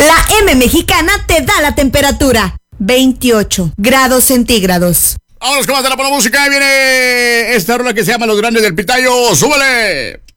La M Mexicana te da la temperatura. 28 grados centígrados. Vámonos con más de la buena música. Ahí viene esta rola que se llama Los Grandes del Pitayo. ¡Súbele!